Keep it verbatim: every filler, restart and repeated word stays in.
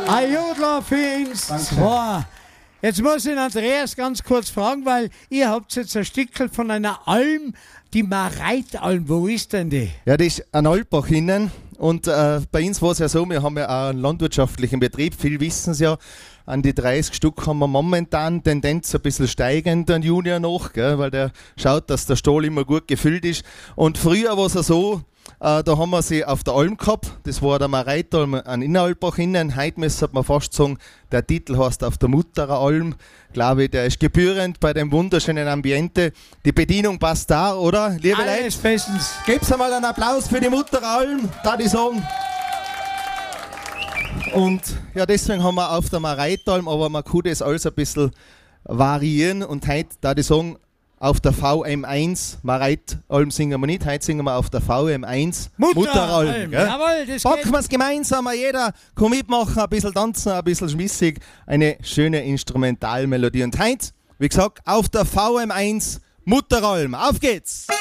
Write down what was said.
Ein Jodler für uns zwei. Jetzt muss ich den Andreas ganz kurz fragen, weil ihr habt jetzt ein Stückchen von einer Alm, die Mareitalm. Wo ist denn die? Ja, das ist ein Alpbach innen. Und äh, bei uns war es ja so, wir haben ja auch einen landwirtschaftlichen Betrieb, viel wissen Sie ja. An die dreißig Stück haben wir momentan Tendenz ein bisschen steigend den Junior noch, gell, weil der schaut, dass der Stall immer gut gefüllt ist. Und früher war es ja so, äh, da haben wir sie auf der Alm gehabt, das war der Mareitalm an Inneralbach innen. Heute müsste man fast sagen, der Titel heißt auf der Mutterer Alm. Glaube ich, der ist gebührend bei dem wunderschönen Ambiente. Die Bedienung passt da, oder? Liebe Alles Leute, bestens. gebt's einmal einen Applaus für die Mutterer Alm, da die sagen. Und ja, deswegen haben wir auf der Mareitalm, aber man kann das alles ein bisschen variieren. Und heute, da die sagen, auf der V M eins, Mareitalm singen wir nicht, heute singen wir auf der V M eins Mutteralm. Mutteralm, jawohl, das Packen geht. wir es gemeinsam, jeder kann mitmachen, ein bisschen tanzen, ein bisschen schmissig, eine schöne Instrumentalmelodie. Und heute, wie gesagt, auf der V M eins Mutteralm. Auf geht's!